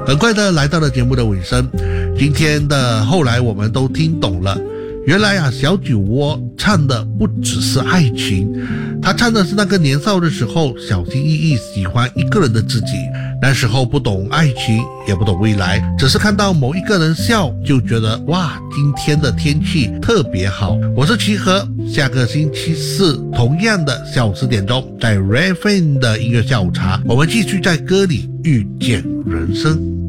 很快的来到了节目的尾声，今天的后来我们都听懂了，原来啊，小酒窝唱的不只是爱情，他唱的是那个年少的时候小心翼翼喜欢一个人的自己，那时候不懂爱情也不懂未来，只是看到某一个人笑就觉得哇，今天的天气特别好。我是齐和，下个星期四同样的下午4点钟在 Red FM 的音乐下午茶，我们继续在歌里遇见人生。